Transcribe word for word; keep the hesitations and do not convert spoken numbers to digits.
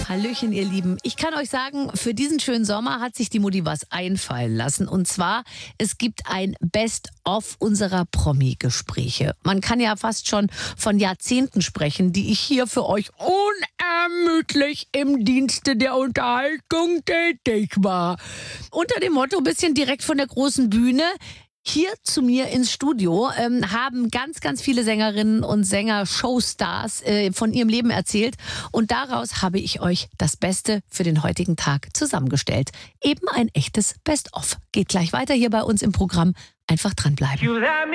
Hallöchen, ihr Lieben. Ich kann euch sagen, für diesen schönen Sommer hat sich die Mutti was einfallen lassen. Und zwar, es gibt ein Best-of unserer Promi-Gespräche. Man kann ja fast schon von Jahrzehnten sprechen, die ich hier für euch unermüdlich im Dienste der Unterhaltung tätig war. Unter dem Motto, bisschen direkt von der großen Bühne. Hier zu mir ins Studio ähm, haben ganz, ganz viele Sängerinnen und Sänger, Showstars äh, von ihrem Leben erzählt. Und daraus habe ich euch das Beste für den heutigen Tag zusammengestellt. Eben ein echtes Best-of. Geht gleich weiter hier bei uns im Programm. Einfach dranbleiben.